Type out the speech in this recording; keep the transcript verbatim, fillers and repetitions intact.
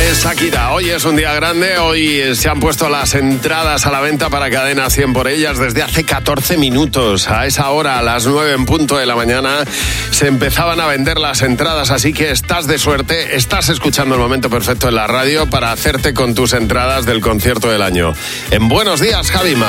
es Shakira. Hoy es un día grande, hoy se han puesto las entradas a la venta para Cadena cien por ellas desde hace catorce minutos. A esa hora, a las nueve en punto de la mañana, se empezaban a vender las entradas, así que estás de suerte, estás escuchando el momento perfecto en la radio para hacerte con tus entradas del concierto del año. En Buenos Días, Javi Mar.